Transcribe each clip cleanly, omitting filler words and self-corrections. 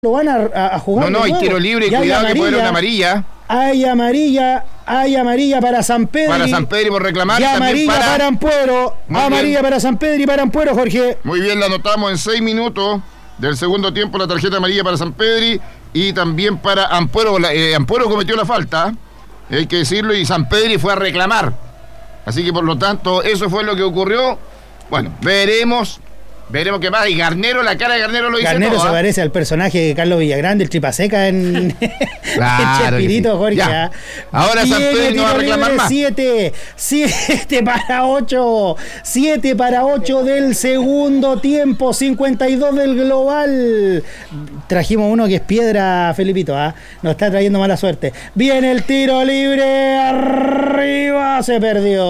lo van a jugar. No, hay tiro libre y cuidado que puede haber una amarilla. Hay amarilla para San Pedro. Para San Pedro por reclamar. Y amarilla para Ampuero. Amarilla para San Pedro y para Ampuero, Jorge. Muy bien, la anotamos en 6 minutos del segundo tiempo, la tarjeta amarilla para San Pedro y también para Ampuero. Ampuero cometió la falta, hay que decirlo, y San Pedro fue a reclamar. Así que por lo tanto, eso fue lo que ocurrió. Bueno, veremos qué pasa. Y Garnero, la cara de Garnero lo dice Garnero todo, se parece al personaje de Carlos Villagrán, el Tripaseca en claro, Chespirito, Jorge. Ya. Ahora San Pedro no va a reclamar más. 7 para 8. 7 para 8 del segundo tiempo. 52 del global. Trajimos uno que es piedra, Felipito. Nos está trayendo mala suerte. Viene el tiro libre. Arriba. Se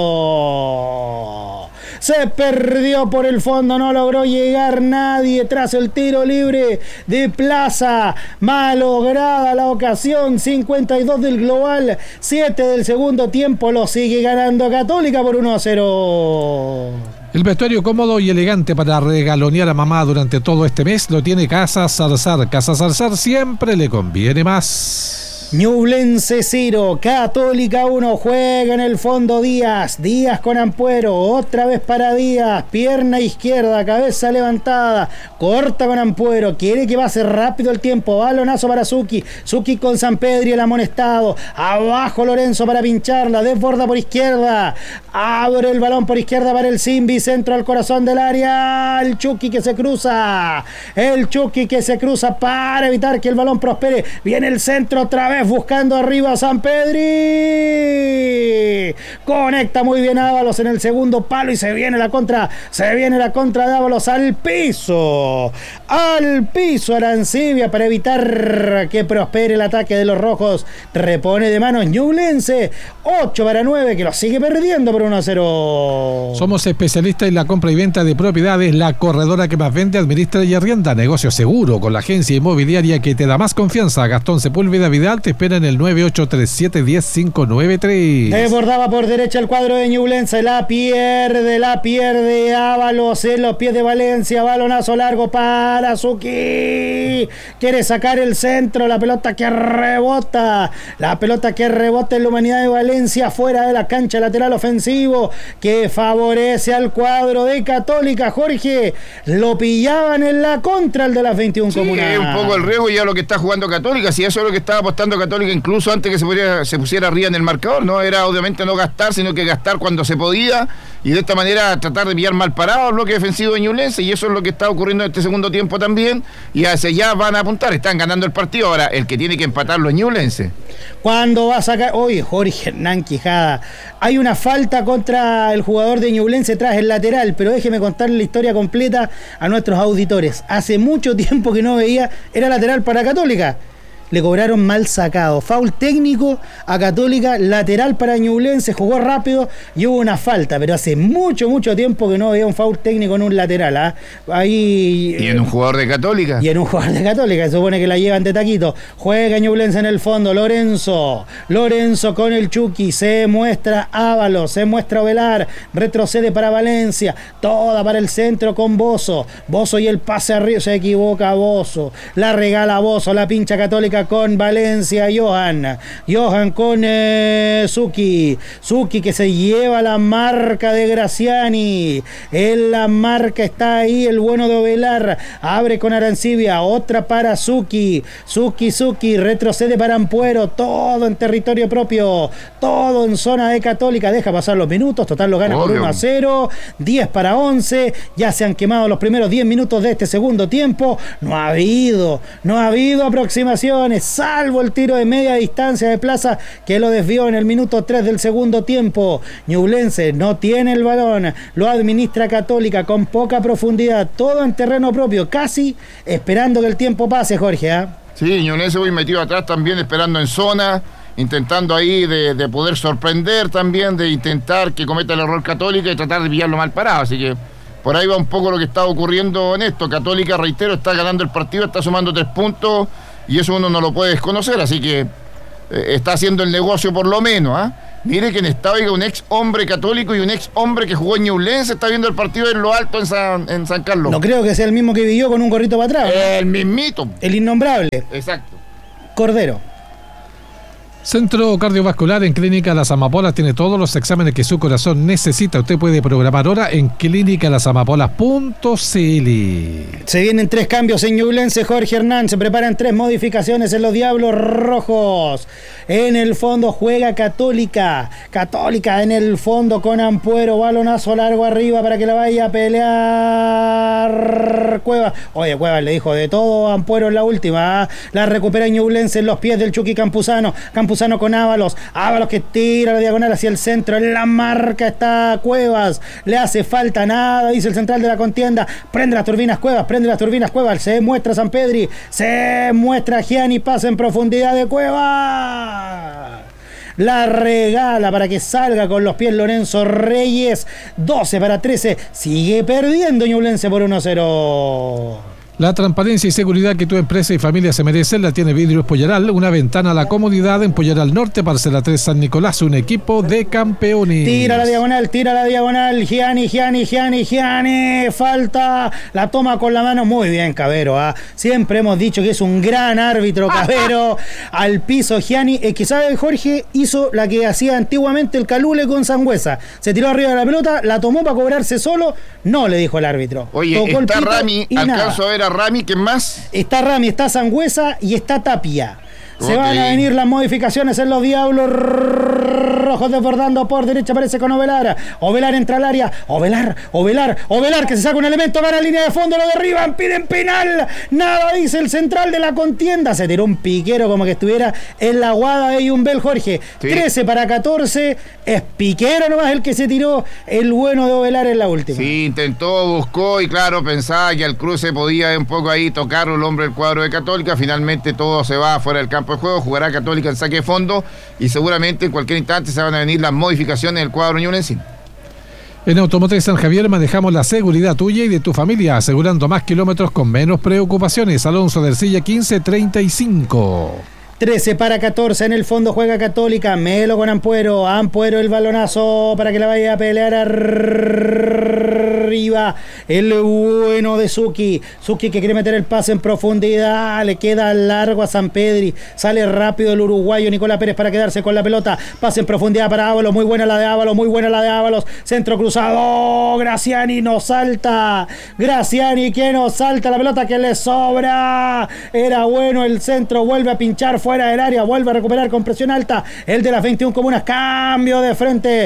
perdió por el fondo, no logró llegar nadie tras el tiro libre de Plaza. Malograda la ocasión. 52 del global, 7 del segundo tiempo. Lo sigue ganando Católica por 1-0. El vestuario cómodo y elegante para regalonear a mamá durante todo este mes lo tiene Casa Zarzar. Casa Zarzar siempre le conviene más. Ñublense 0, Católica 1, juega en el fondo Díaz con Ampuero, otra vez para Díaz, pierna izquierda, cabeza levantada, corta con Ampuero, quiere que pase rápido el tiempo, balonazo para Zucchi con San Pedro y el amonestado, abajo Lorenzo para pincharla, desborda por izquierda, abre el balón por izquierda para el Simbi, centro al corazón del área, el Chucky que se cruza para evitar que el balón prospere, viene el centro otra vez, buscando arriba a San Pedri, conecta muy bien Ábalos en el segundo palo y se viene la contra de Ábalos al piso Arancibia para evitar que prospere el ataque de los rojos. Repone de manos Ñublense, 8 para 9, que lo sigue perdiendo por 1-0. Somos especialistas en la compra y venta de propiedades, la corredora que más vende, administra y arrienda. Negocio seguro con la agencia inmobiliaria que te da más confianza. Gastón Sepúlveda Vidal te espera en el 9837-10593. Desbordaba por derecha el cuadro de Ñublense, la pierde Ábalos en los pies de Valencia, balonazo largo para Zucchi, quiere sacar el centro, la pelota que rebota en la humanidad de Valencia, fuera de la cancha, lateral ofensivo que favorece al cuadro de Católica. Jorge, lo pillaban en la contra el de las 21 comunales. Un poco el riesgo ya lo que está jugando Católica, si eso es lo que estaba apostando Católica incluso antes que se pusiera arriba en el marcador, no era obviamente no gastar, sino que gastar cuando se podía y de esta manera tratar de pillar mal parado el bloque defensivo de Ñublense, y eso es lo que está ocurriendo en este segundo tiempo también, y hacia allá van a apuntar, están ganando el partido. Ahora el que tiene que empatarlo es Ñublense. Cuando va a sacar, oye, Jorge Hernán Quijada, hay una falta contra el jugador de Ñublense tras el lateral, pero déjeme contarle la historia completa a nuestros auditores. Hace mucho tiempo que no veía, era lateral para Católica. Le cobraron mal sacado, foul técnico a Católica, lateral para Ñublense, jugó rápido y hubo una falta, pero hace mucho tiempo que no veía un foul técnico en un lateral. Ahí, y en un jugador de Católica. Se supone que la llevan de taquito. Juega Ñublense en el fondo, Lorenzo con el Chucky, se muestra Ábalos, se muestra Ovelar, retrocede para Valencia, toda para el centro con Bozo y el pase arriba, se equivoca Bozo, la regala Bozo, la pincha Católica con Valencia, Johan con Zucchi que se lleva la marca de Graciani, en la marca está ahí el bueno de Ovelar, abre con Arancibia, otra para Zucchi, retrocede para Ampuero, todo en territorio propio, todo en zona de Católica, deja pasar los minutos, total lo gana por 1-0, 10 para 11, ya se han quemado los primeros 10 minutos de este segundo tiempo, no ha habido aproximaciones, salvo el tiro de media distancia de Plaza que lo desvió en el minuto 3 del segundo tiempo. Ñublense no tiene el balón, lo administra Católica con poca profundidad, todo en terreno propio, casi esperando que el tiempo pase, Jorge. Sí, Ñublense muy metido atrás también, esperando en zona, intentando ahí de poder sorprender también, de intentar que cometa el error Católica y tratar de pillarlo mal parado, así que por ahí va un poco lo que está ocurriendo en esto. Católica, reitero, está ganando el partido, está sumando 3 puntos y eso uno no lo puede desconocer, así que está haciendo el negocio por lo menos, Mire que en estado hay un ex hombre católico y un ex hombre que jugó en Ñublense, está viendo el partido en lo alto en San Carlos. No creo que sea el mismo que vivió con un gorrito para atrás, ¿no? El mismito. El innombrable. Exacto. Cordero. Centro Cardiovascular en Clínica Las Amapolas tiene todos los exámenes que su corazón necesita. Usted puede programar ahora en clínicalasamapolas.cl. Se vienen 3 cambios en Ñublense, Jorge Hernán. Se preparan 3 modificaciones en los Diablos Rojos. En el fondo juega Católica. Católica en el fondo con Ampuero. Balonazo largo arriba para que la vaya a pelear Cuevas. Oye, Cuevas le dijo de todo a Ampuero en la última. La recupera Ñublense en los pies del Chucky Campuzano. Campuzano con Ábalos. Ábalos que tira la diagonal hacia el centro. En la marca está Cuevas. Le hace falta nada, dice el central de la contienda. Prende las turbinas Cuevas. Prende las turbinas Cuevas. Se muestra San Pedri. Se muestra Gianni. Pasa en profundidad de Cuevas. La regala para que salga con los pies Lorenzo Reyes. 12-13. Sigue perdiendo Ñublense por 1-0. La transparencia y seguridad que tu empresa y familia se merecen la tiene Vidrios Pollaral, una ventana a la comodidad en Pollaral Norte, parcela 3 San Nicolás, un equipo de campeones. Tira la diagonal, Gianni, falta, la toma con la mano, muy bien Cavero, siempre hemos dicho que es un gran árbitro Cavero, al piso Gianni, que sabe Jorge, hizo la que hacía antiguamente el Calule con Sangüesa, se tiró arriba de la pelota, la tomó para cobrarse solo, no le dijo el árbitro. Oye, tocó está el pito Rami, alcanzo a ver a Rami, ¿quién más? Está Rami, está Sangüesa y está Tapia. Se van a venir las modificaciones en los Diablos Rojos, desbordando por derecha, aparece con Ovelar. Ovelar entra al área. Ovelar, que se saca un elemento, van a línea de fondo, lo derriban, piden penal. Nada dice el central de la contienda. Se tiró un piquero como que estuviera en la guada de Yumbel, Jorge. Sí. 13-14. Es piquero nomás el que se tiró el bueno de Ovelar en la última. Sí, intentó, buscó y claro, pensaba que al cruce podía un poco ahí tocar el hombre del cuadro de Católica. Finalmente todo se va fuera del campo de juego, jugará Católica en saque de fondo y seguramente en cualquier instante se van a venir las modificaciones del cuadro ñublense. En Automotriz San Javier manejamos la seguridad tuya y de tu familia, asegurando más kilómetros con menos preocupaciones. Alonso del Silla 1535. 13-14 en el fondo juega Católica. Melo con Ampuero el balonazo para que la vaya a pelear arriba el bueno de Suki que quiere meter el pase en profundidad, le queda largo a San Pedri, sale rápido el uruguayo Nicolás Pérez para quedarse con la pelota, pase en profundidad para Ábalos, muy buena la de Ábalos, centro cruzado, Graciani no salta, que no salta, la pelota que le sobra, era bueno el centro, vuelve a pinchar fuera del área, vuelve a recuperar con presión alta, el de las 21 comunas, cambio de frente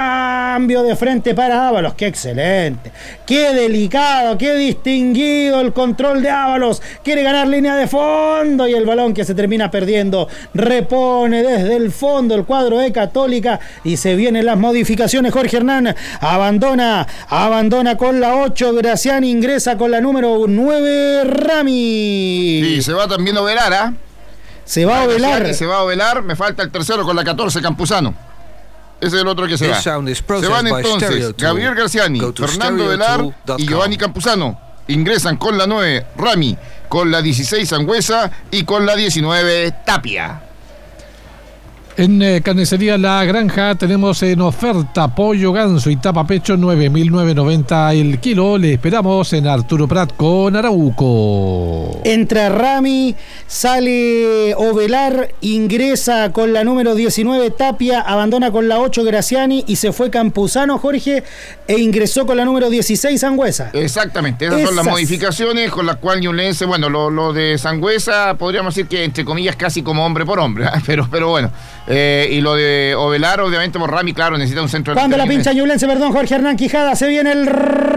para Ábalos, qué excelente, qué delicado, qué distinguido el control de Ábalos, quiere ganar línea de fondo y el balón que se termina perdiendo, repone desde el fondo el cuadro de Católica y se vienen las modificaciones. Jorge Hernán abandona con la 8 Graciani, ingresa con la número 9 Rami. Sí, se va también Ovelar, Se va a Ovelar, me falta el tercero con la 14 Campuzano. Ese es el otro que se va. Se van entonces Gabriel Graciani, Fernando Ovelar y Giovanni Campuzano. Ingresan con la 9 Rami, con la 16 Sangüesa y con la 19 Tapia. En Carnicería La Granja tenemos en oferta pollo ganso y tapa pecho 9.990 el kilo. Le esperamos en Arturo Prat con Arauco. Entra Rami, sale Ovelar, ingresa con la número 19 Tapia, abandona con la 8 Graciani y se fue Campuzano, Jorge, e ingresó con la número 16 Sangüesa. Exactamente, esas son las modificaciones con las cuales Ñublense, bueno, lo de Sangüesa podríamos decir que entre comillas casi como hombre por hombre, pero bueno. Y lo de Ovelar, obviamente por Rami, claro, necesita un centro. Cuando la pincha Ñublense, Jorge Hernán Quijada, se viene el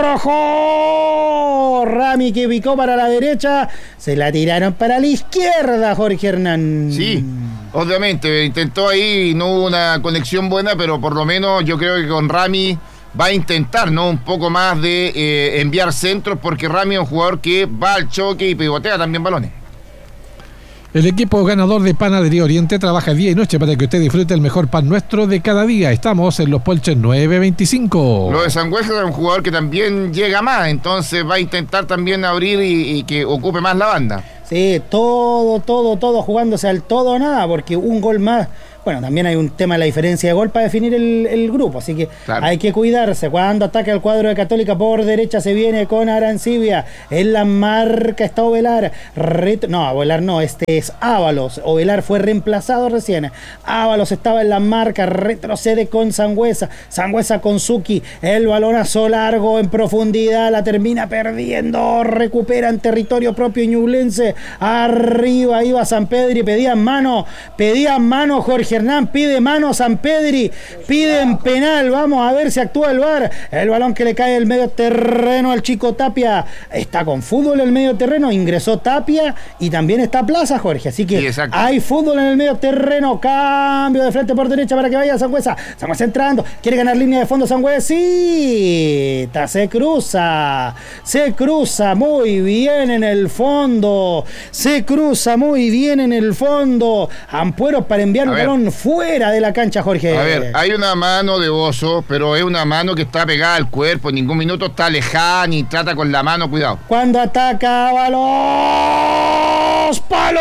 rojo. Rami que picó para la derecha, se la tiraron para la izquierda, Jorge Hernán. Sí, obviamente, intentó ahí, no hubo una conexión buena, pero por lo menos yo creo que con Rami va a intentar, ¿no? Un poco más de enviar centros, porque Rami es un jugador que va al choque y pivotea también balones. El equipo ganador de Panadería Oriente trabaja día y noche para que usted disfrute el mejor pan nuestro de cada día. Estamos en Los Polches 925. Lo de Sangüesa es un jugador que también llega más, entonces va a intentar también abrir y que ocupe más la banda. Sí, todo jugándose al todo o nada, porque un gol más Bueno, también hay un tema de la diferencia de gol para definir el grupo, así que claro, hay que cuidarse. Cuando ataca el cuadro de Católica por derecha, se viene con Arancibia. En la marca está Ovelar. Ovelar no, este es Ábalos. Ovelar fue reemplazado recién. Ábalos estaba en la marca, retrocede con Sangüesa. Sangüesa con Zucchi. El balonazo largo en profundidad, la termina perdiendo. Recupera en territorio propio Ñublense. Arriba iba Sampedri, pedían mano Jorge Hernán, pide mano Sampedri, piden penal, vamos a ver si actúa el VAR. El balón que le cae el medio terreno al chico Tapia, está con fútbol el medio terreno, ingresó Tapia y también está Plaza, Jorge, así que sí, hay fútbol en el medio terreno. Cambio de frente por derecha para que vaya Sangüesa entrando, quiere ganar línea de fondo Sangüesa, sí, se cruza muy bien en el fondo, Ampuero para enviar el balón fuera de la cancha, Jorge. A ver, hay una mano de Oso, pero es una mano que está pegada al cuerpo, en ningún minuto está alejada ni trata con la mano, cuidado. Cuando ataca Ábalos, ¡palo!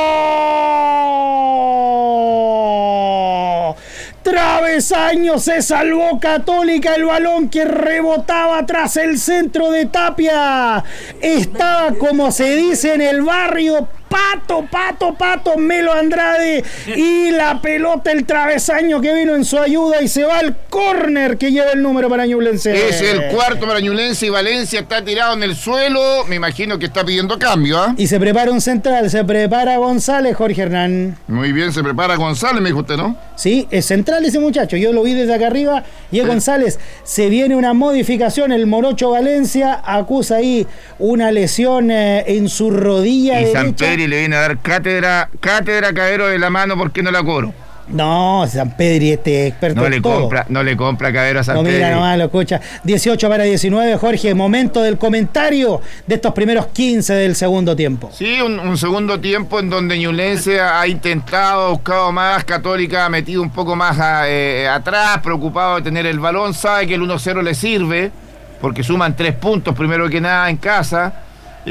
Travesaño, se salvó Católica, el balón que rebotaba tras el centro de Tapia. Estaba, como se dice en el barrio, Pato, Melo Andrade, y la pelota, el travesaño que vino en su ayuda, y se va al córner que lleva el número para Ñublense. Es el cuarto para Ñublense y Valencia está tirado en el suelo, me imagino que está pidiendo cambio, ¿ah? Y se prepara un central, se prepara González, Jorge Hernán. Muy bien, se prepara González, me dijo usted, ¿no? Sí, es central ese muchacho, yo lo vi desde acá arriba, y es González. Se viene una modificación, el morocho Valencia acusa ahí una lesión en su rodilla derecha. Sampedri le viene a dar cátedra Cabero de la mano, ¿por qué no la cobro? No, Sampedri, experto en todo. No le compra Cabero a Sampedri. No, mira nomás, lo escucha. 18-19, Jorge, momento del comentario de estos primeros 15 del segundo tiempo. Sí, un segundo tiempo en donde Ñublense ha intentado, ha buscado más, Católica ha metido un poco más atrás, preocupado de tener el balón, sabe que el 1-0 le sirve, porque suman 3 puntos primero que nada en casa,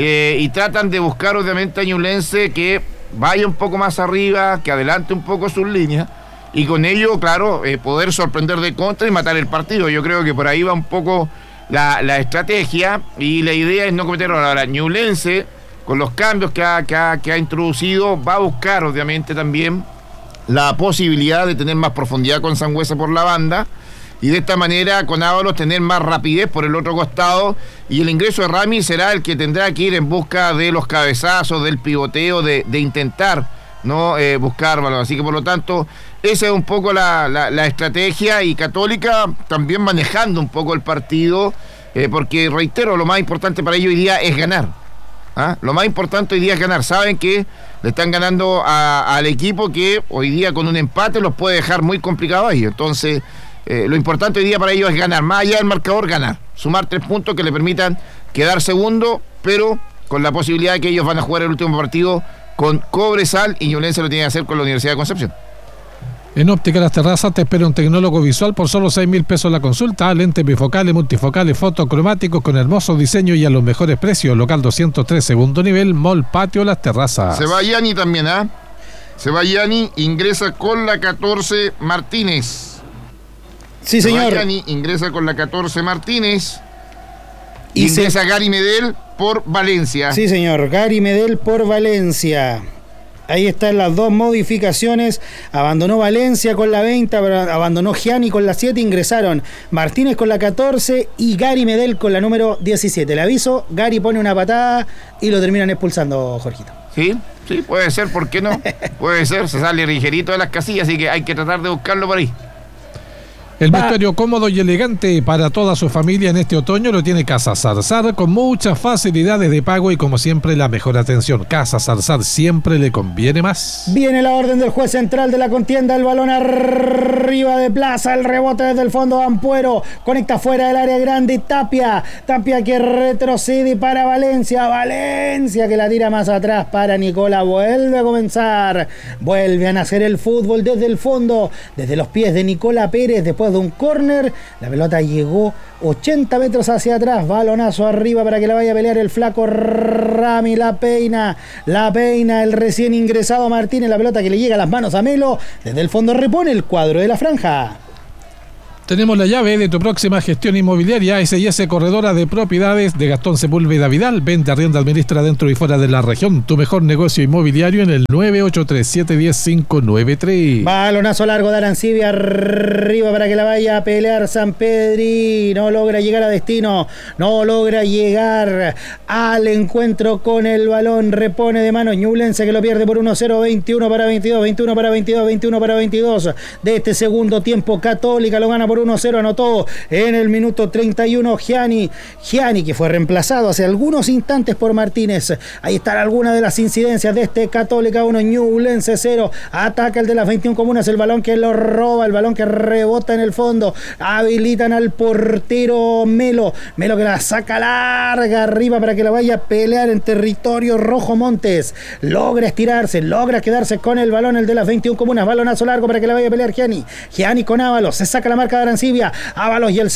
y tratan de buscar obviamente a Ñublense que vaya un poco más arriba, que adelante un poco sus líneas, y con ello, claro, poder sorprender de contra y matar el partido. Yo creo que por ahí va un poco la estrategia, y la idea es no cometer error. Ahora, Ñublense, con los cambios que ha introducido, va a buscar obviamente también la posibilidad de tener más profundidad con Sangüesa por la banda, y de esta manera con Ábalos tener más rapidez por el otro costado, y el ingreso de Rami será el que tendrá que ir en busca de los cabezazos, del pivoteo, de intentar no buscar balón. Así que por lo tanto esa es un poco la estrategia, y Católica también manejando un poco el partido, porque reitero, lo más importante para ellos hoy día es ganar. Lo más importante hoy día es ganar. Saben que le están ganando al equipo que hoy día con un empate los puede dejar muy complicados ahí. Entonces lo importante hoy día para ellos es ganar, más allá del marcador, ganar, sumar 3 puntos que le permitan quedar segundo, pero con la posibilidad de que ellos van a jugar el último partido con Cobresal, y Ñublense lo tiene que hacer con la Universidad de Concepción. En Óptica Las Terrazas te espera un tecnólogo visual por solo 6.000 pesos la consulta. Lentes bifocales, multifocales, fotocromáticos con hermoso diseño y a los mejores precios. Local 203, segundo nivel, Mall Patio Las Terrazas. Se va Yanni también, Se va Yanni, ingresa con la 14 Martínez. Sí, señor. Yanni ingresa con la 14 Martínez. Y ingresa Gary Medel por Valencia. Sí, señor. Gary Medel por Valencia. Ahí están las dos modificaciones. Abandonó Valencia con la 20, abandonó Gianni con la 7, ingresaron Martínez con la 14 y Gary Medel con la número 17. Le aviso, Gary pone una patada y lo terminan expulsando, Jorgito. Sí, puede ser, ¿por qué no? Puede ser, se sale ligerito de las casillas, así que hay que tratar de buscarlo por ahí. El vestuario cómodo y elegante para toda su familia en este otoño lo tiene Casa Zarzar, con muchas facilidades de pago y como siempre la mejor atención. Casa Zarzar siempre le conviene más. Viene la orden del juez central de la contienda, el balón arriba de Plaza, el rebote desde el fondo de Ampuero, conecta fuera del área grande Tapia que retrocede para Valencia que la tira más atrás para Nicola, vuelve a comenzar, vuelve a nacer el fútbol desde el fondo, desde los pies de Nicola Pérez, después después de un córner. La pelota llegó 80 metros hacia atrás, balonazo arriba para que la vaya a pelear el flaco Rami. La peina el recién ingresado Martínez. La pelota que le llega a las manos a Melo. Desde el fondo repone el cuadro de la franja. Tenemos la llave de tu próxima gestión inmobiliaria, S&S Corredora de Propiedades de Gastón Sepúlveda Vidal. Vende, arrienda, administra dentro y fuera de la región. Tu mejor negocio inmobiliario en el 983-710-593. Balonazo largo de Arancibia arriba para que la vaya a pelear Sampedri. No logra llegar a destino, no logra llegar al encuentro con el balón. Repone de mano Ñublense, que lo pierde por 1-0. 21 para 22, 21 para 22, 21 para 22 de este segundo tiempo. Católica lo gana por 1-0, anotó en el minuto 31 Gianni, que fue reemplazado hace algunos instantes por Martínez. Ahí están algunas de las incidencias de este Católica 1, Ñublense 0. Ataca el de las 21 comunas, el balón que lo roba, el balón que rebota en el fondo. Habilitan al portero Melo que la saca larga arriba para que la vaya a pelear en territorio rojo. Montes logra estirarse, logra quedarse con el balón, el de las 21 comunas. Balonazo largo para que la vaya a pelear Gianni con Ábalos, se saca la marca de Arancibia, Ábalos y el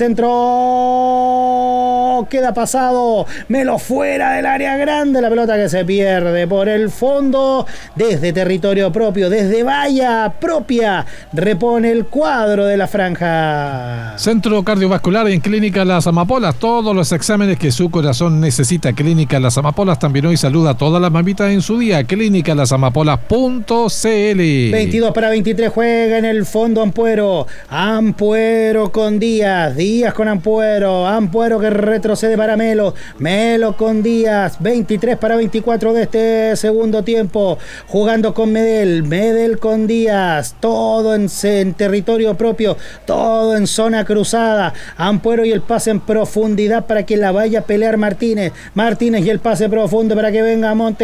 centro queda pasado. Melo fuera del área grande, la pelota que se pierde por el fondo. Desde territorio propio, desde valla propia, repone el cuadro de la franja. Centro Cardiovascular en Clínica Las Amapolas, todos los exámenes que su corazón necesita. Clínica Las Amapolas también hoy saluda a todas las mamitas en su día. Clínicalasamapolas.cl. 22 para 23 juega en el fondo Ampuero con Díaz con Ampuero que retrocede para Melo con Díaz. 23 para 24 de este segundo tiempo, jugando con Medel con Díaz, todo en territorio propio, todo en zona cruzada. Ampuero y el pase en profundidad para que la vaya a pelear Martínez y el pase profundo para que venga Montes.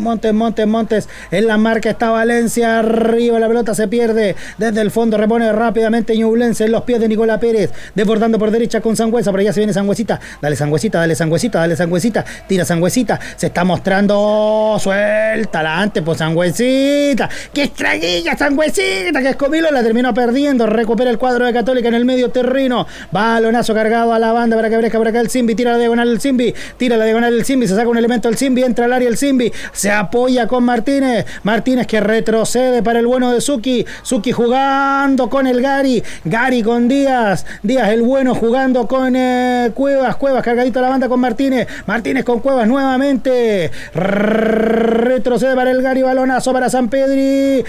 En la marca está Valencia arriba, la pelota se pierde desde el fondo, repone rápidamente Ñublense en los pies de Nicolás Pérez, desbordando por derecha con Sangüesa, pero ya se viene Sangüesita, dale Sangüesita, tira Sangüesita, se está mostrando, suéltala antes por Sangüesita, que estraguilla Sangüesita, que Escomilo la terminó perdiendo. Recupera el cuadro de Católica en el medio terreno, balonazo cargado a la banda para que aparezca por acá el Simbi, tira la diagonal el Simbi, se saca un elemento el Simbi, entra al área el Simbi, se apoya con Martínez que retrocede para el bueno de Suki jugando con el Gary con Díaz el bueno jugando con Cuevas cargadito a la banda con Martínez con Cuevas nuevamente, retrocede para el Gary, balonazo para Sampedri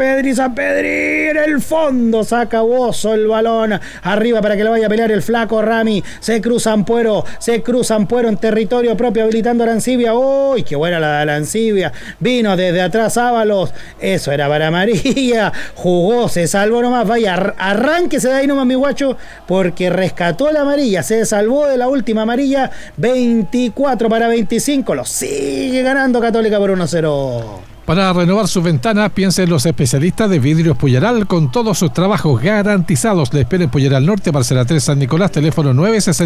en el fondo, saca Bozo el balón arriba para que lo vaya a pelear el flaco Rami. Se cruza Ampuero en territorio propio, habilitando a Arancibia. ¡Uy, qué buena la de Arancibia! Vino desde atrás Ábalos, eso era para amarilla, jugó, se salvó nomás, vaya, arránquese de ahí nomás mi guacho, porque rescató la amarilla, se salvó de la última amarilla. 24 para 25, lo sigue ganando Católica por 1-0. Para renovar sus ventanas, piensa en los especialistas de Vidrios Puyaral, con todos sus trabajos garantizados. Le espera en Puyaral Norte, parcela 3 San Nicolás, teléfono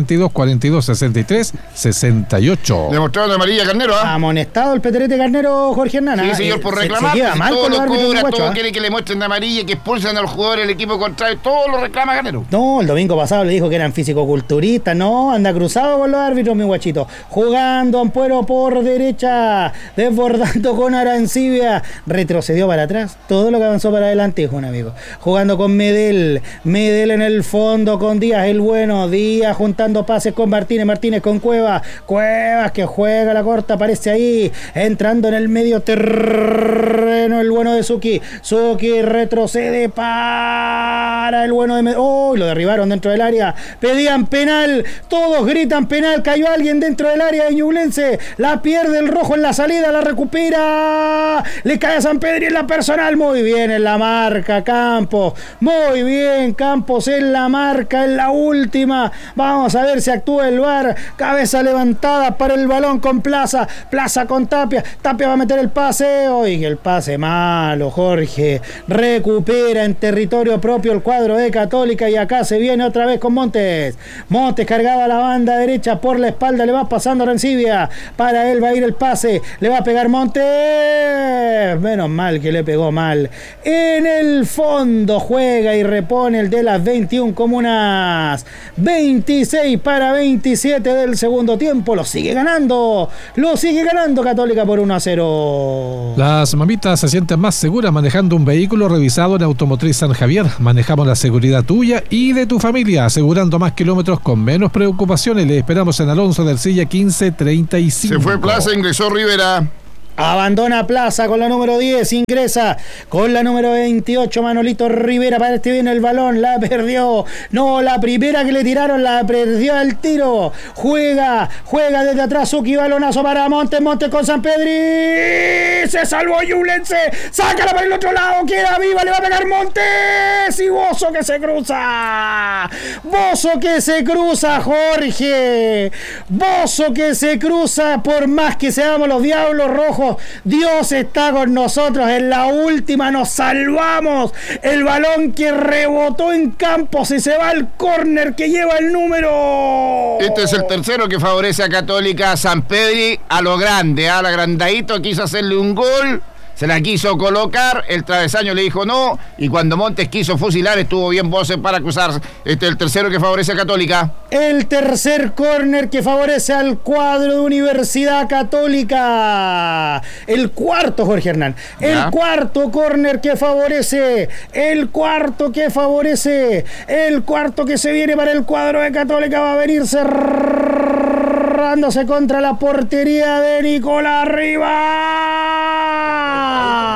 962-42-63-68. Le mostraron de amarilla Carnero, Amonestado el Peterete Carnero, Jorge Hernán. Sí, señor, por reclamar. Se mal todo con lo cobra, guacho, todo quiere que le muestren de amarilla, que expulsan a los jugadores del equipo contrario, todo lo reclama Carnero. No, el domingo pasado le dijo que eran fisicoculturistas, no, anda cruzado con los árbitros, mi guachito. Jugando Ampuero por derecha, desbordando con Arancibia. Retrocedió para atrás, todo lo que avanzó para adelante es un amigo. Jugando con Medel en el fondo con Díaz el bueno, Díaz juntando pases con Martínez con Cuevas que juega la corta, aparece ahí, entrando en el medio terreno el bueno de Suki retrocede para el bueno de lo derribaron dentro del área, pedían penal, todos gritan penal, cayó alguien dentro del área de Ñublense, la pierde el rojo en la salida, la recupera, le cae a Sampedri en la personal, muy bien en la marca Campos, muy bien Campos en la marca, en la última, vamos a ver si actúa el VAR, cabeza levantada para el balón con Plaza con Tapia va a meter el pase, oye, el pase malo, Jorge, recupera en territorio propio el cuadro de Católica y acá se viene otra vez con Montes cargada a la banda derecha por la espalda, le va pasando a Arancibia, para él va a ir el pase, le va a pegar Montes, Menos mal que le pegó mal. En el fondo juega y repone el de las 21 comunas. 26 para 27 del segundo tiempo. Lo sigue ganando Católica por 1-0. Las mamitas se sienten más seguras manejando un vehículo revisado en Automotriz San Javier. Manejamos la seguridad tuya y de tu familia, asegurando más kilómetros con menos preocupaciones. Le esperamos en Alonso del Silla 1535. Se fue Plaza, ingresó Rivera. Abandona Plaza con la número 10, ingresa con la número 28, Manolito Rivera, para este bien el balón, la perdió, no, la primera que le tiraron la perdió al tiro, juega desde atrás, Suki, balonazo para Montes con San Pedri, se salvó Ñublense, sácala para el otro lado, queda viva, le va a pegar Montes, y Bozo que se cruza, Jorge, Bozo que se cruza, por más que seamos los Diablos Rojos, Dios está con nosotros. En la última nos salvamos. El balón que rebotó en Campos y se va al córner que lleva el número. Este es el tercero que favorece a Católica. San Pedri a lo grande, al agrandadito, quiso hacerle un gol. Se la quiso colocar, el travesaño le dijo no, y cuando Montes quiso fusilar, estuvo bien Bose para cruzar. Este es el tercero que favorece a Católica. El tercer córner que favorece al cuadro de Universidad Católica. El cuarto, Jorge Hernán. El cuarto córner que favorece. El cuarto que se viene para el cuadro de Católica. Va a venir cerrándose contra la portería de Nicolás Rivas.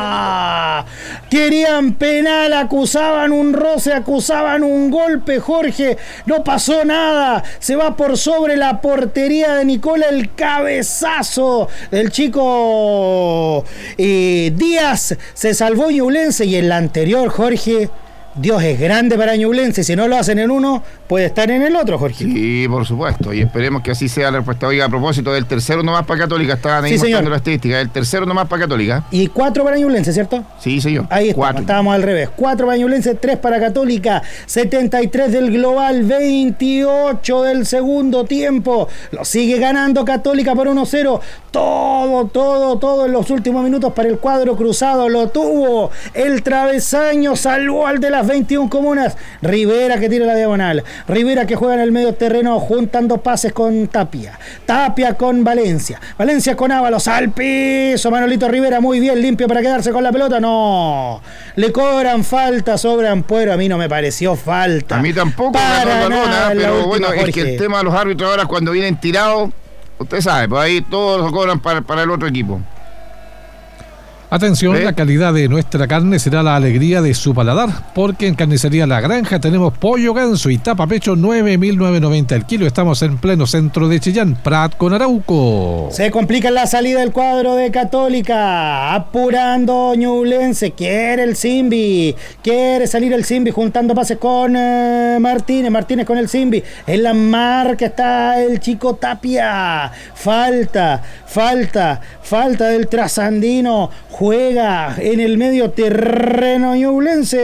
Querían penal, acusaban un roce, acusaban un golpe, Jorge, no pasó nada, se va por sobre la portería de Nicola, el cabezazo del chico Díaz, se salvó Ñublense, y en la anterior, Jorge, Dios es grande para Ñublense, si no lo hacen en uno, puede estar en el otro, Jorge. Sí, por supuesto, y esperemos que así sea la respuesta. Oiga, a propósito del tercero nomás para Católica, estaban ahí mostrando la estadística, el tercero nomás para Católica. Y 4 para Ñublense, ¿cierto? Sí, señor. Ahí está, estábamos al revés. 4 para Ñublense, 3 para Católica, 73 del global, 28 del segundo tiempo. Lo sigue ganando Católica por 1-0. Todo en los últimos minutos para el cuadro cruzado. Lo tuvo el travesaño, salvó al de las 21 comunas. Rivera que tira la diagonal. Rivera que juega en el medio terreno juntando pases con Tapia con Valencia con Ábalos al piso, Manolito Rivera muy bien, limpio para quedarse con la pelota, no, le cobran falta sobre Ampuero, a mí no me pareció falta, a mí tampoco, para nada, pero bueno, Jorge. Es que el tema de los árbitros ahora cuando vienen tirados, usted sabe, pues ahí todos lo cobran para el otro equipo. Atención, la calidad de nuestra carne será la alegría de su paladar, porque en Carnicería La Granja tenemos pollo ganso y tapa pecho 9.990 el kilo. Estamos en pleno centro de Chillán, Prat con Arauco. Se complica la salida del cuadro de Católica, apurando Ñublense, quiere salir el Simbi, juntando pases con Martínez con el Simbi, en la marca está el chico Tapia, falta del trasandino, juega en el medio terreno Ñublense.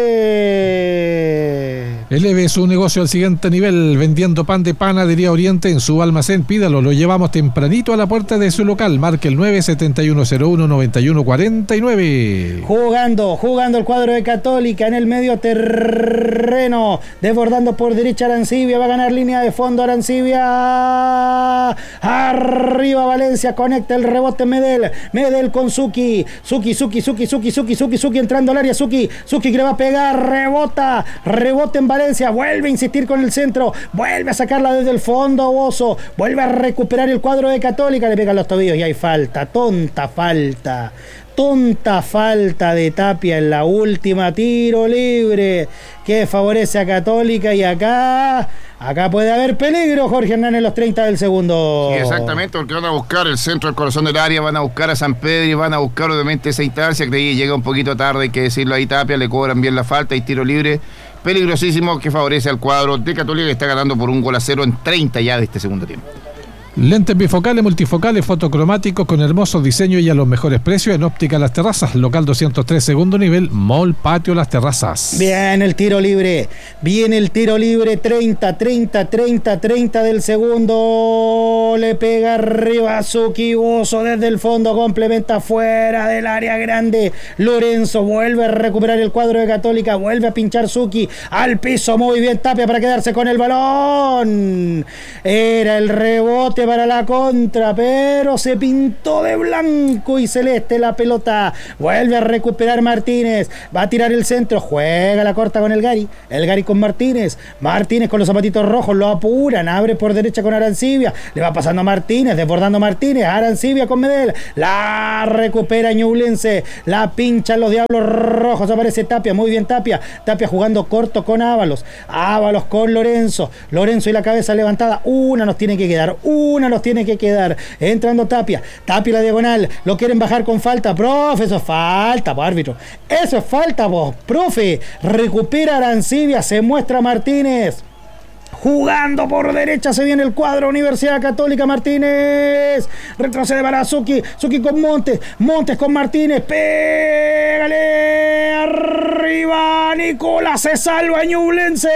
Eleve su negocio al siguiente nivel, vendiendo pan de Panadería Oriente en su almacén. Pídalo, lo llevamos tempranito a la puerta de su local. Marque el 971019149. Jugando el cuadro de Católica en el medio terreno, desbordando por derecha Arancibia, va a ganar línea de fondo Arancibia. Arriba Valencia, conecta el rebote Medel con Suki entrando al área, Suki que le va a pegar, rebota en Valencia, vuelve a insistir con el centro, vuelve a sacarla desde el fondo, Bozo, vuelve a recuperar el cuadro de Católica, le pegan los tobillos y hay falta, tonta falta de Tapia en la última, tiro libre que favorece a Católica, y acá puede haber peligro, Jorge Hernán, en los 30 del segundo. Sí, exactamente, porque van a buscar el centro del corazón del área, van a buscar a San Pedro, van a buscar obviamente esa instancia que llega un poquito tarde, hay que decirlo ahí. Tapia, le cobran bien la falta y tiro libre peligrosísimo que favorece al cuadro de Católica, que está ganando por 1-0 en 30 ya de este segundo tiempo. Lentes bifocales, multifocales, fotocromáticos con hermosos diseños y a los mejores precios en Óptica Las Terrazas, local 203, segundo nivel, Mall Patio Las Terrazas. Bien el tiro libre, viene el tiro libre, 30 del segundo, le pega arriba Suki Buso desde el fondo, complementa fuera del área grande, Lorenzo vuelve a recuperar el cuadro de Católica, vuelve a pinchar Suki, al piso, muy bien Tapia para quedarse con el balón, era el rebote para la contra, pero se pintó de blanco y celeste la pelota, vuelve a recuperar Martínez, va a tirar el centro, juega la corta con el Gary con Martínez con los zapatitos rojos, lo apuran, abre por derecha con Arancibia, le va pasando a Martínez, desbordando Martínez, Arancibia con Medel, la recupera Ñublense, la pinchan los Diablos Rojos, aparece Tapia, muy bien Tapia jugando corto con Ábalos con Lorenzo y la cabeza levantada, una nos tiene que quedar, entrando Tapia la diagonal, lo quieren bajar con falta, profe, eso es falta, árbitro, eso es falta, profe, recupera Arancibia, se muestra Martínez, jugando por derecha, se viene el cuadro Universidad Católica, Martínez, retrocede para Suki con Montes con Martínez, pégale, arriba, Nicolás, se salva Ñublense,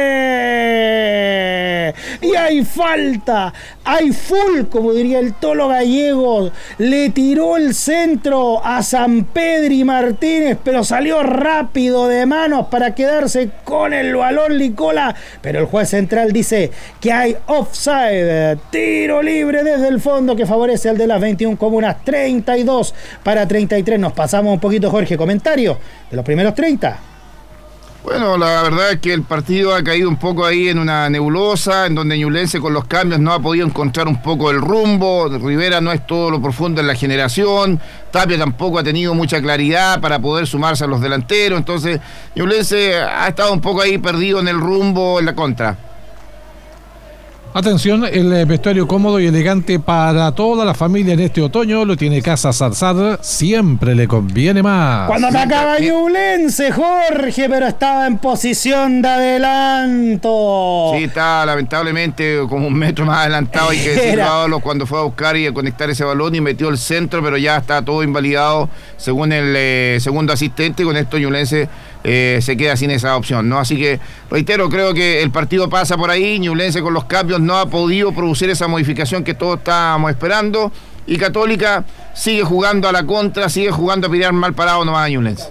y hay falta, hay full, como diría el Tolo Gallego, le tiró el centro a San Pedri Martínez, pero salió rápido de manos para quedarse con el balón Nicolás, pero el juez central dice que hay offside, tiro libre desde el fondo que favorece al de las 21 Comunas, 32-33, nos pasamos un poquito, Jorge, comentario de los primeros 30. Bueno, la verdad es que el partido ha caído un poco ahí en una nebulosa, en donde Ñublense con los cambios no ha podido encontrar un poco el rumbo, Rivera no es todo lo profundo en la generación, Tapia tampoco ha tenido mucha claridad para poder sumarse a los delanteros, entonces Ñublense ha estado un poco ahí perdido en el rumbo, en la contra. Atención, el vestuario cómodo y elegante para toda la familia en este otoño lo tiene Casa Zarzar, siempre le conviene más. Cuando atacaba Ñublense, Jorge, pero estaba en posición de adelanto. Sí, está lamentablemente como un metro más adelantado, hay que decirlo, cuando fue a buscar y a conectar ese balón y metió el centro, pero ya está todo invalidado según el segundo asistente, y con esto Ñublense se queda sin esa opción, ¿no? Así que, reitero, creo que el partido pasa por ahí, Ñublense con los cambios no ha podido producir esa modificación que todos estábamos esperando, y Católica sigue jugando a la contra, sigue jugando a pillar mal parado nomás a Ñublense.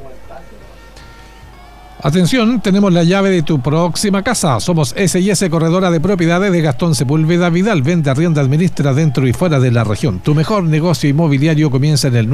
Atención, tenemos la llave de tu próxima casa. Somos S&S Corredora de Propiedades de Gastón Sepúlveda Vidal. Vende, arrienda, administra dentro y fuera de la región. Tu mejor negocio inmobiliario comienza en el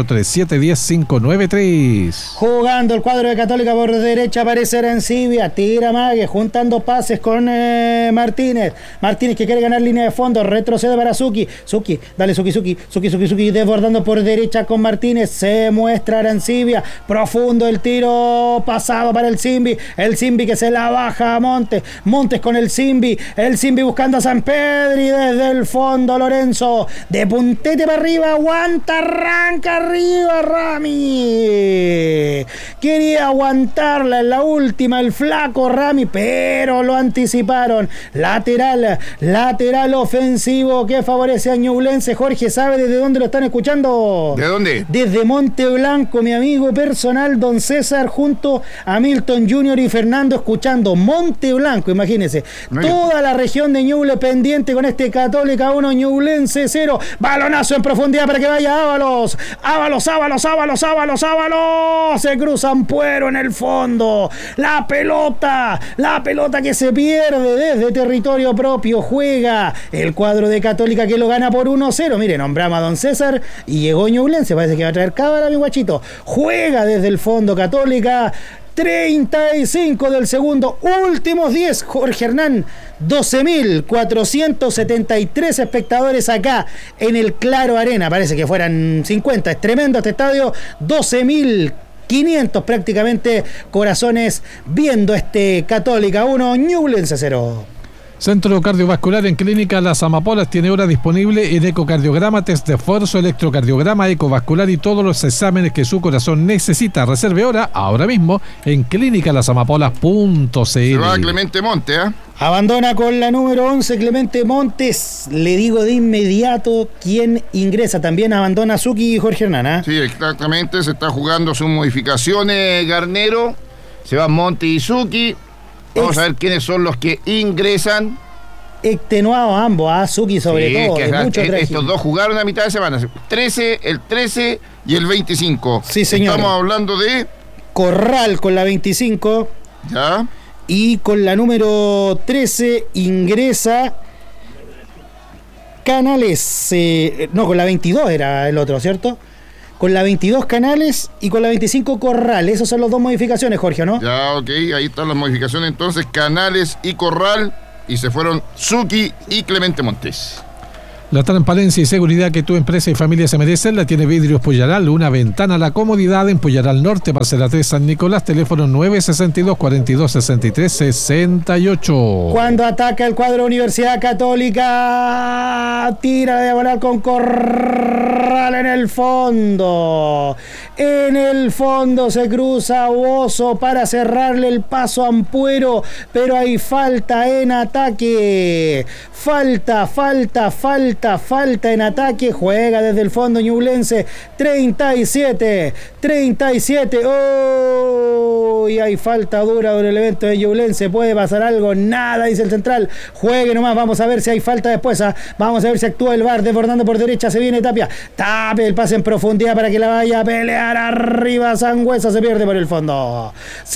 983-710-593. Jugando el cuadro de Católica por derecha, aparece Arancibia, tira Mague, juntando pases con Martínez que quiere ganar línea de fondo, retrocede para Suki, dale Suki, desbordando por derecha con Martínez, se muestra Arancibia, profundo el tiro, pasado para el Simbi que se la baja a Montes con el Simbi buscando a San Pedri desde el fondo, Lorenzo, de puntete para arriba, aguanta, arranca arriba, Rami, quería aguantarla en la última, el flaco Rami, pero lo anticiparon, lateral ofensivo que favorece a Ñublense. Jorge, ¿sabe desde dónde lo están escuchando? ¿De dónde? Desde Monte Blanco, mi amigo personal Don César, junto a Milton Junior y Fernando, escuchando Monte Blanco, imagínense, toda la región de Ñuble pendiente con este Católica 1, Ñublense 0, balonazo en profundidad para que vaya Ábalos, se cruza Ampuero en el fondo, la pelota que se pierde desde territorio propio, juega el cuadro de Católica que lo gana por 1-0, mire, nombramos a Don César y llegó Ñublense, parece que va a traer cábala mi guachito, juega desde el fondo Católica, 35 del segundo, últimos 10, Jorge Hernán, 12.473 espectadores acá en el Claro Arena, parece que fueran 50, es tremendo este estadio, 12.500 prácticamente corazones viendo este Católica 1, Ñublense 0. Centro Cardiovascular en Clínica Las Amapolas tiene hora disponible en ecocardiograma, test de esfuerzo, electrocardiograma, ecovascular y todos los exámenes que su corazón necesita. Reserve hora ahora mismo en clínicalasamapolas.cl. Se va Clemente Montes, ¿eh? Abandona con la número 11 Clemente Montes. Le digo de inmediato quién ingresa. También abandona Suki y Jorge Hernán, ¿eh? Sí, exactamente. Se está jugando sus modificaciones, Garnero. Se van Montes y Suki. Vamos a ver quiénes son los que ingresan. Extenuados ambos, Suki sobre todo. Estos dos jugaron a mitad de semana. El 13 y el 25. Sí, señor. Estamos hablando de Corral con la 25. Ya. Y con la número 13 ingresa Canales. No, con la 22 era el otro, ¿cierto? Con la 22 Canales y con la 25 Corral. Esas son las dos modificaciones, Jorge, ¿no? Ya, ok, ahí están las modificaciones entonces, Canales y Corral, y se fueron Suki y Clemente Montes. La transparencia y seguridad que tu empresa y familia se merecen la tiene Vidrios Pullaral, una ventana a la comodidad en Pullaral Norte, Parcela 3 San Nicolás, teléfono 962-4263-68. Cuando ataca el cuadro Universidad Católica, tira de volar con Corral en el fondo. En el fondo se cruza Oso para cerrarle el paso a Ampuero, pero hay falta en ataque. Falta en ataque. Juega desde el fondo Ñublense. 37. ¡Oh! Y hay falta dura por el evento de Ñublense. ¿Puede pasar algo? Nada, dice el central. Juegue nomás. Vamos a ver si hay falta después. Vamos a ver si actúa el VAR. Desbordando por derecha. Se viene Tapia. Tapia el pase en profundidad para que la vaya a pelear arriba. Sangüesa se pierde por el fondo.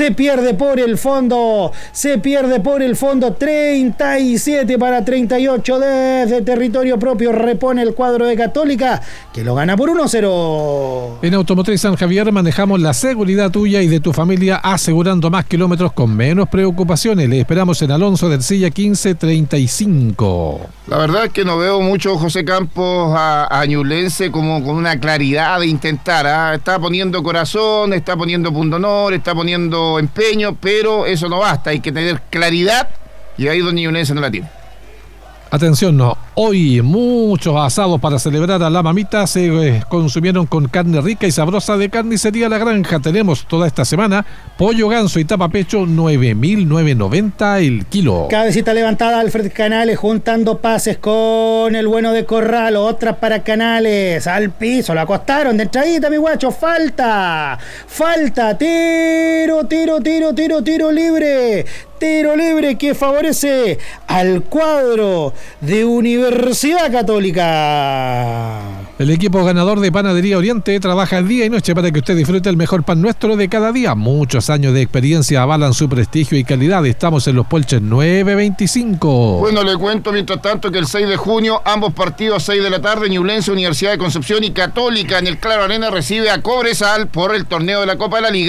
37 para 38 desde territorio propio. Repone el cuadro de Católica, que lo gana por 1-0. En Automotriz San Javier manejamos la seguridad tuya y de tu familia, asegurando más kilómetros con menos preocupaciones. Le esperamos en Alonso de Ercilla 1535. La verdad es que no veo mucho José Campos a Ñublense como con una claridad de intentar. Está poniendo corazón, está poniendo pundonor, está poniendo empeño, pero eso no basta. Hay que tener claridad y ahí donde Ñublense no la tiene. Atención, no. Hoy muchos asados para celebrar a la mamita se consumieron con carne rica y sabrosa de Carnicería La Granja. Tenemos toda esta semana pollo, ganso y tapapecho 9.990 el kilo. Cabecita levantada Alfred Canales juntando pases con el bueno de Corral. Otras para Canales. Al piso, lo acostaron de entradita, mi guacho. Falta. Tiro libre. Tiro libre que favorece al cuadro de Universidad Católica. El equipo ganador de Panadería Oriente trabaja día y noche para que usted disfrute el mejor pan nuestro de cada día. Muchos años de experiencia avalan su prestigio y calidad. Estamos en Los Polches 925. Bueno, le cuento mientras tanto que el 6 de junio, ambos partidos 6 de la tarde, Ñublense, Universidad de Concepción y Católica en el Claro Arena recibe a Cobresal por el torneo de la Copa de la Liga.